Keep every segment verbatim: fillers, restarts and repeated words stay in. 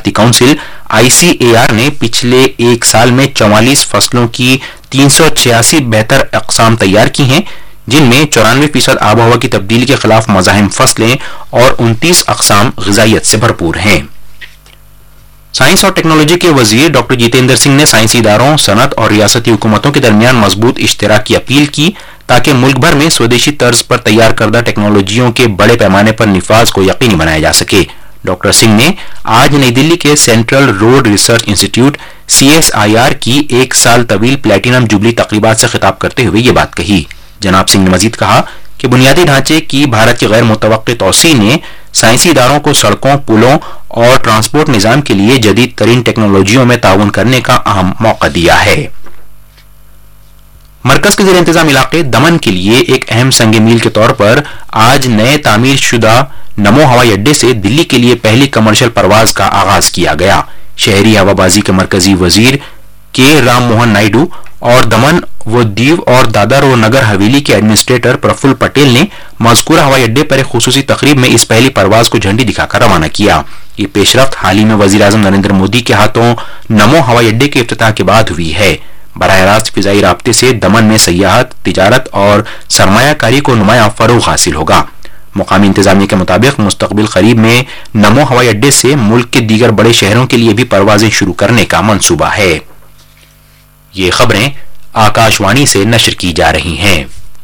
سلامتی council I C a are نے پچھلے ایک سال میں چوالیس فصلوں کی تین سو چھیاسی بہتر اقسام تیار کی ہیں، جن میں چورانوے فیصد آب و ہوا کی تبدیلی کے خلاف مزاحم فصلیں اور انتیس اقسام غذائیت سے بھرپور ہیں۔ سائنس اور ٹیکنالوجی کے وزیر ڈاکٹر جتیندر سنگھ نے سائنسی اداروں، صنعت اور ریاستی حکومتوں کے درمیان مضبوط اشتراک کی اپیل کی تاکہ ملک بھر میں سودیشی طرز پر تیار کردہ ٹیکنالوجیوں کے بڑے پیمانے پر نفاذ کو یقینی بنایا جا سکے۔ ڈاکٹر سنگھ نے آج نئی دلی کے central road research institute C S I R کی ایک سال طویل پلیٹینم جوبلی تقریبات سے خطاب کرتے ہوئے یہ بات کہی۔ جناب سنگھ نے مزید کہا کہ بنیادی ڈھانچے کی بھارت کی غیر متوقع توسیع نے سائنسی اداروں کو سڑکوں، پلوں اور ٹرانسپورٹ نظام کے لیے جدید ترین ٹیکنالوجیوں میں تعاون کرنے کا اہم موقع دیا ہے۔ مرکز کے زیر انتظام علاقے دمن کے لیے ایک اہم سنگ میل کے طور پر آج نئے تعمیر شدہ نمو ہوائی اڈے سے دلی کے لیے پہلی کمرشل پرواز کا آغاز کیا گیا۔ شہری ہوا بازی کے مرکزی وزیر کے رام موہن نائیڈو اور دمن و دیو اور دادر و نگر حویلی کے ایڈمنسٹریٹر پرفل پٹیل نے مذکورہ ہوائی اڈے پر ایک خصوصی تقریب میں اس پہلی پرواز کو جھنڈی دکھا کر روانہ کیا۔ یہ پیش رفت حال ہی میں وزیر اعظم نریندر مودی کے ہاتھوں نمو ہوائی اڈے کے افتتاح کے بعد ہوئی ہے۔ براہ راست فضائی رابطے سے دمن میں سیاحت، تجارت اور سرمایہ کاری کو نمایاں فروغ حاصل ہوگا۔ مقامی انتظامیہ کے مطابق مستقبل قریب میں نمو ہوائی اڈے سے ملک کے دیگر بڑے شہروں کے لیے بھی پروازیں شروع کرنے کا منصوبہ ہے۔ یہ خبریں آکاش وانی سے نشر کی جا رہی ہیں۔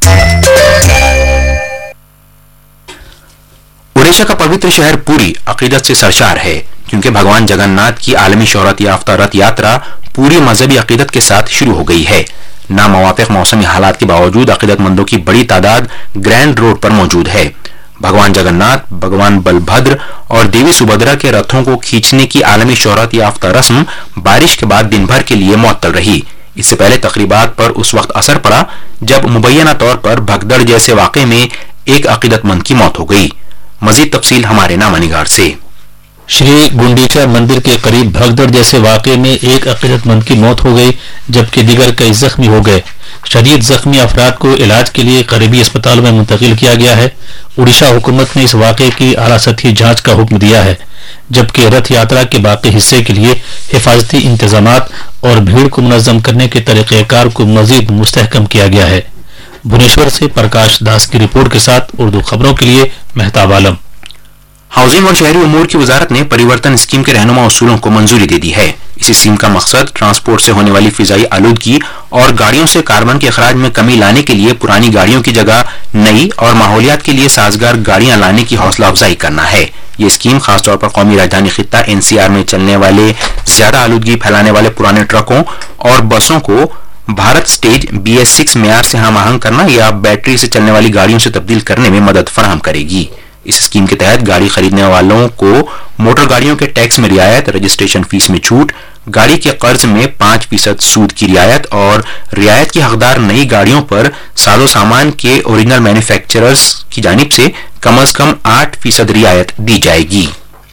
اڑیسہ کا پوتر شہر پوری عقیدت سے سرشار ہے کیونکہ بھگوان جگن ناتھ کی عالمی شہرت یافتہ رتھ یاترا پوری مذہبی عقیدت کے ساتھ شروع ہو گئی ہے۔ ناموافق موسمی حالات کے باوجود عقیدت مندوں کی بڑی تعداد گرینڈ روڈ پر موجود ہے۔ بھگوان جگن ناتھ، بھگوان بلبھدر اور دیوی سبھدرا کے رتھوں کو کھینچنے کی عالمی شہرت یافتہ رسم بارش کے بعد دن بھر کے لیے معطل رہی۔ اس سے پہلے تقریبات پر اس وقت اثر پڑا جب مبینہ طور پر بھگدڑ جیسے واقعے میں ایک عقیدت مند کی موت ہو گئی۔ مزید تفصیل ہمارے نامہ نگار سے۔ شری گنڈیچا مندر کے قریب بھگدڑ جیسے واقعے میں ایک عقیدت مند کی موت ہو گئی جبکہ دیگر کئی زخمی ہو گئے۔ شدید زخمی افراد کو علاج کے لیے قریبی اسپتالوں میں منتقل کیا گیا ہے۔ اڑیسہ حکومت نے اس واقعے کی اعلیٰ سطحی جانچ کا حکم دیا ہے جبکہ رتھ یاترا کے باقی حصے کے لیے حفاظتی انتظامات اور بھیڑ کو منظم کرنے کے طریقہ کار کو مزید مستحکم کیا گیا ہے۔ بھونیشور سے پرکاش داس کی رپورٹ کے ساتھ اردو خبروں کے لیے مہتاب عالم۔ ہاؤسنگ اور شہری امور کی وزارت نے پریورتن اسکیم کے رہنما اصولوں کو منظوری دے دی ہے۔ اس اسکیم کا مقصد ٹرانسپورٹ سے ہونے والی فضائی آلودگی اور گاڑیوں سے کاربن کے اخراج میں کمی لانے کے لیے پرانی گاڑیوں کی جگہ نئی اور ماحولیات کے لیے سازگار گاڑیاں لانے کی حوصلہ افزائی کرنا ہے۔ یہ اسکیم خاص طور پر قومی راجدھانی خطہ این سی آر میں چلنے والے زیادہ آلودگی پھیلانے والے پرانے ٹرکوں اور بسوں کو Bharat stage B S six معیار سے ہم آہنگ کرنا یا بیٹری سے چلنے والی گاڑیوں سے تبدیل کرنے میں مدد فراہم کرے گی۔ اس اسکیم کے تحت گاڑی خریدنے والوں کو موٹر گاڑیوں کے ٹیکس میں رعایت، رجسٹریشن فیس میں چھوٹ، گاڑی کے قرض میں پانچ فیصد سود کی رعایت اور رعایت کی حقدار نئی گاڑیوں پر ساز و سامان کے اوریجنل مینوفیکچررز کی جانب سے کم از کم آٹھ فیصد رعایت دی جائے گی۔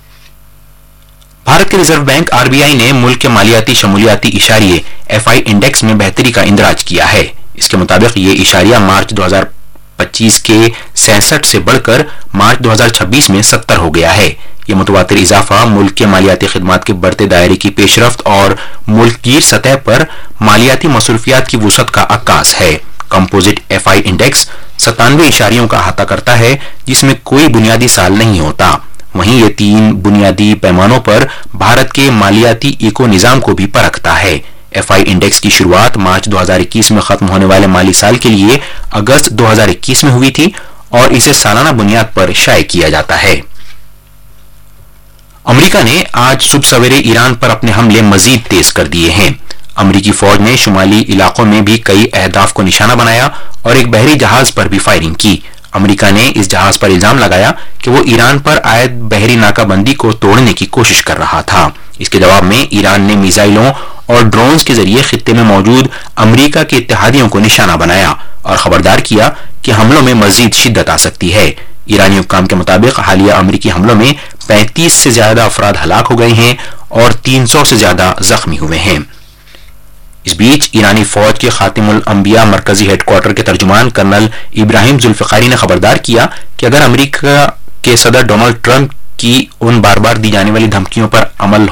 بھارت کے ریزرو بینک آر بی آئی نے ملک کے مالیاتی شمولیاتی اشاریے ایف آئی انڈیکس میں بہتری کا اندراج کیا ہے۔ اس کے مطابق یہ اشاریہ مارچ دو ہزار پچیس کے سینسٹھ سے بڑھ کر مارچ دو ہزار چھبیس میں ستر ہو گیا ہے۔ یہ متواتر اضافہ ملک کے مالیاتی خدمات کے بڑھتے دائرے کی پیش رفت اور ملک گیر سطح پر مالیاتی مصروفیات کی وسعت کا عکاس ہے۔ کمپوزٹ ایف آئی انڈیکس ستانوے اشاریوں کا احاطہ کرتا ہے جس میں کوئی بنیادی سال نہیں ہوتا۔ وہیں یہ تین بنیادی پیمانوں پر بھارت کے مالیاتی ایکو نظام کو بھی پرکھتا ہے۔ ایف آئی انڈیکس کی شروعات مارچ دو ہزار اکیس میں ختم ہونے والے مالی سال کے لیے اگست دو ہزار اکیس میں ہوئی تھی اور اسے سالانہ بنیاد پر شائع کیا جاتا ہے۔ امریکہ نے آج صبح سویرے ایران پر اپنے حملے مزید تیز کر دیے ہیں۔ امریکی فوج نے شمالی علاقوں میں بھی کئی اہداف کو نشانہ بنایا اور ایک بحری جہاز پر بھی فائرنگ کی۔ امریکہ نے اس جہاز پر الزام لگایا کہ وہ ایران پر عائد بحری ناکہ بندی کو توڑنے کی کوشش کر رہا تھا۔ اس کے جواب میں ایران نے میزائلوں اور ڈرونز کے ذریعے خطے میں موجود امریکہ کے اتحادیوں کو نشانہ بنایا اور خبردار کیا کہ حملوں میں مزید شدت آ سکتی ہے۔ ایرانی حکام کے مطابق حالیہ امریکی حملوں میں پینتیس سے زیادہ افراد ہلاک ہو گئے ہیں اور تین سو سے زیادہ زخمی ہوئے ہیں۔ اس بیچ ایرانی فوج کے خاتم الانبیاء مرکزی ہیڈ کوارٹر کے ترجمان کرنل ابراہیم ذوالفقاری نے خبردار کیا کہ اگر امریکہ کے صدر ڈونلڈ ٹرمپ کی ان بار بار دی جانے والی دھمکیوں پر عمل